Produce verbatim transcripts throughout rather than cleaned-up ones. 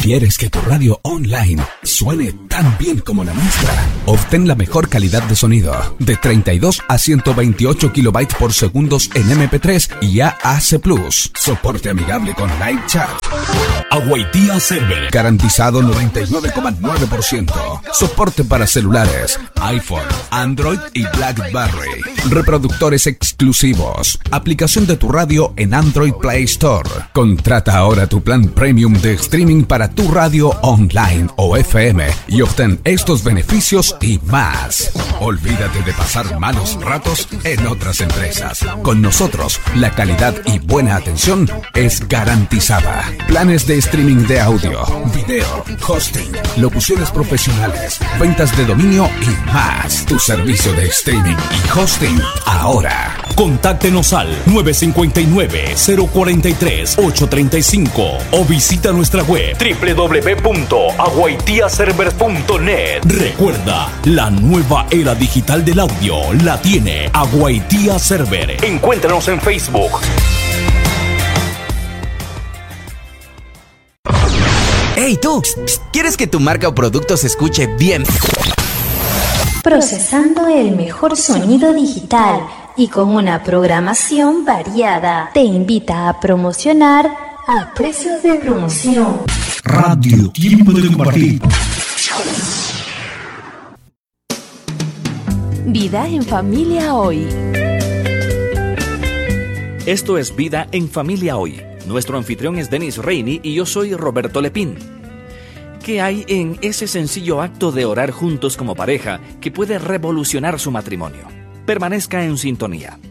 ¿Quieres que tu radio online suene tan bien como la nuestra? Obtén la mejor calidad de sonido de treinta y dos a ciento veintiocho kilobytes por segundos en eme pe tres y A A C plus. Soporte amigable con live chat. Aguaitía Server. Garantizado noventa y nueve coma nueve por ciento. Soporte para celulares, iPhone, Android y BlackBerry. Reproductores exclusivos. Aplicación de tu radio en Android Play Store. Contrata ahora tu plan premium de streaming para tu radio online o F M y obtén estos beneficios y más. Olvídate de pasar malos ratos en otras empresas. Con nosotros, la calidad y buena atención es garantizada. Planes de streaming de audio, video, hosting, locuciones profesionales, ventas de dominio y más. Tu servicio de streaming y hosting ahora. Contáctenos al nueve cinco nueve, cero cuatro tres, ocho tres cinco o visita nuestra web doble u doble u doble u punto aguaitía server punto net. Recuerda, la nueva era digital del audio la tiene Aguaitía Server. Encuéntranos en Facebook. ¡Hey tú! ¿Quieres que tu marca o producto se escuche bien? Procesando el mejor sonido digital y con una programación variada, te invita a promocionar a precios de promoción. Radio Tiempo de Compartir. Vida en Familia Hoy. Esto es Vida en Familia Hoy. Nuestro anfitrión es Denis Reini y yo soy Roberto Lepín. ¿Qué hay en ese sencillo acto de orar juntos como pareja que puede revolucionar su matrimonio? Permanezca en sintonía.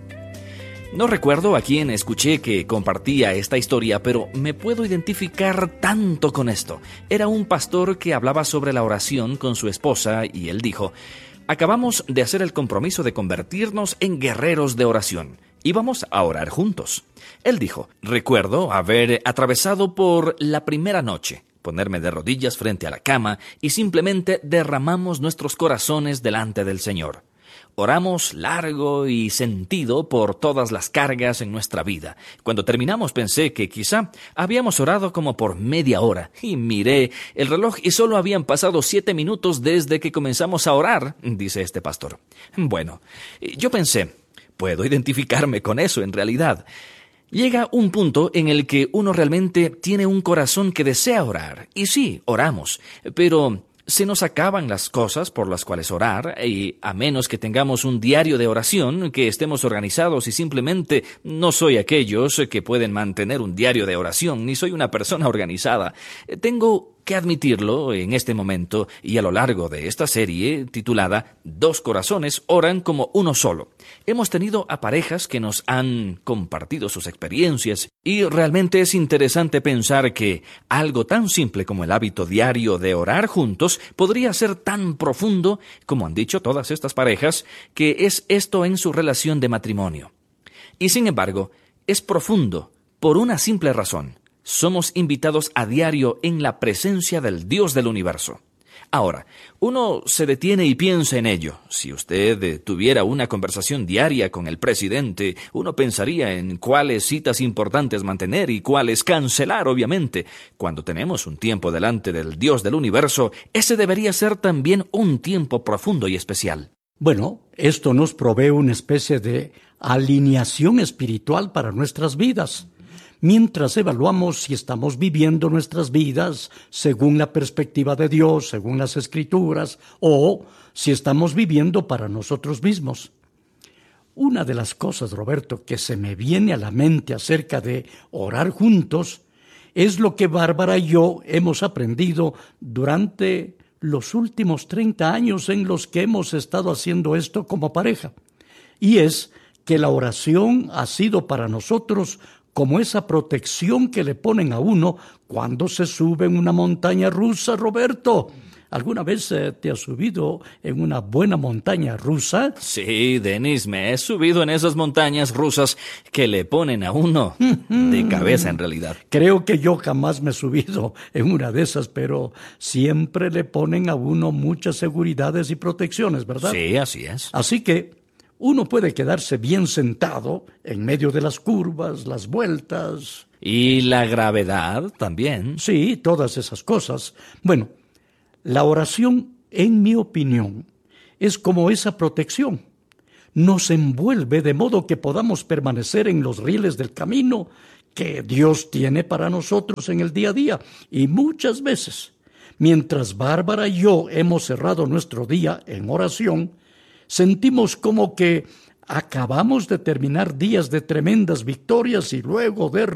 No recuerdo a quién escuché que compartía esta historia, pero me puedo identificar tanto con esto. Era un pastor que hablaba sobre la oración con su esposa y él dijo: acabamos de hacer el compromiso de convertirnos en guerreros de oración. Íbamos a orar juntos. Él dijo: recuerdo haber atravesado por la primera noche, ponerme de rodillas frente a la cama y simplemente derramamos nuestros corazones delante del Señor. Oramos largo y sentido por todas las cargas en nuestra vida. Cuando terminamos pensé que quizá habíamos orado como por media hora y miré el reloj y solo habían pasado siete minutos desde que comenzamos a orar, dice este pastor. Bueno, yo pensé, puedo identificarme con eso en realidad. Llega un punto en el que uno realmente tiene un corazón que desea orar. Y sí, oramos, pero se nos acaban las cosas por las cuales orar, y a menos que tengamos un diario de oración, que estemos organizados, y simplemente no soy aquellos que pueden mantener un diario de oración, ni soy una persona organizada. Tengo que admitirlo en este momento y a lo largo de esta serie titulada Dos corazones oran como uno solo. Hemos tenido a parejas que nos han compartido sus experiencias y realmente es interesante pensar que algo tan simple como el hábito diario de orar juntos podría ser tan profundo, como han dicho todas estas parejas, que es esto en su relación de matrimonio. Y sin embargo, es profundo por una simple razón. Somos invitados a diario en la presencia del Dios del universo. Ahora, uno se detiene y piensa en ello. Si usted eh, tuviera una conversación diaria con el presidente, uno pensaría en cuáles citas importantes mantener y cuáles cancelar, obviamente. Cuando tenemos un tiempo delante del Dios del universo, ese debería ser también un tiempo profundo y especial. Bueno, esto nos provee una especie de alineación espiritual para nuestras vidas. Mientras evaluamos si estamos viviendo nuestras vidas según la perspectiva de Dios, según las Escrituras, o si estamos viviendo para nosotros mismos. Una de las cosas, Roberto, que se me viene a la mente acerca de orar juntos, es lo que Bárbara y yo hemos aprendido durante los últimos treinta años en los que hemos estado haciendo esto como pareja. Y es que la oración ha sido para nosotros como esa protección que le ponen a uno cuando se sube en una montaña rusa, Roberto. ¿Alguna vez eh, te has subido en una buena montaña rusa? Sí, Denis, me he subido en esas montañas rusas que le ponen a uno de cabeza en realidad. Creo que yo jamás me he subido en una de esas, pero siempre le ponen a uno muchas seguridades y protecciones, ¿verdad? Sí, así es. Así que uno puede quedarse bien sentado en medio de las curvas, las vueltas. ¿Y la gravedad también? Sí, todas esas cosas. Bueno, la oración, en mi opinión, es como esa protección. Nos envuelve de modo que podamos permanecer en los rieles del camino que Dios tiene para nosotros en el día a día. Y muchas veces, mientras Bárbara y yo hemos cerrado nuestro día en oración, sentimos como que acabamos de terminar días de tremendas victorias y luego de